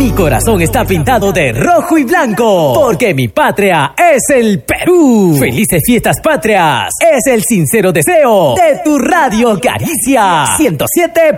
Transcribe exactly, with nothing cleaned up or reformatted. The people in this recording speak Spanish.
Mi corazón está pintado de rojo y blanco, porque mi patria es el Perú. Felices fiestas patrias, es el sincero deseo de tu Radio Caricia ciento siete